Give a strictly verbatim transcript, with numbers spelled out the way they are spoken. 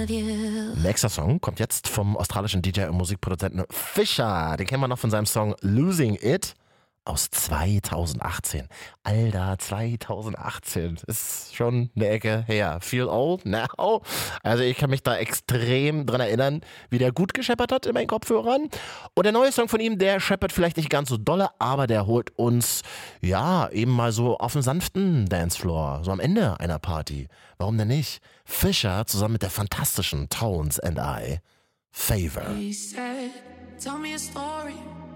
Nächster Song kommt jetzt vom australischen D J und Musikproduzenten Fisher. Den kennen wir noch von seinem Song Losing It aus zweitausendachtzehn. Alter, zweitausendachtzehn. Ist schon eine Ecke her. Feel old now. Also ich kann mich da extrem dran erinnern, wie der gut gescheppert hat in meinen Kopfhörern. Und der neue Song von ihm, der scheppert vielleicht nicht ganz so dolle, aber der holt uns, ja, eben mal so auf einen sanften Dancefloor. So am Ende einer Party. Warum denn nicht? Fisher zusammen mit der fantastischen Tones and I. Favor. He said, tell me a story.